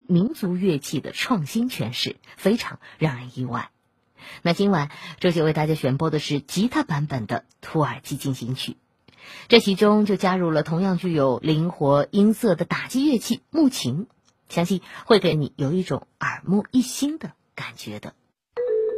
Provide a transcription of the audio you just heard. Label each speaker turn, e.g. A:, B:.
A: 民族乐器的创新诠释，非常让人意外。那今晚周姐为大家选播的是吉他版本的土耳其进行曲，这其中就加入了同样具有灵活音色的打击乐器木琴，相信会给你有一种耳目一新的感觉的。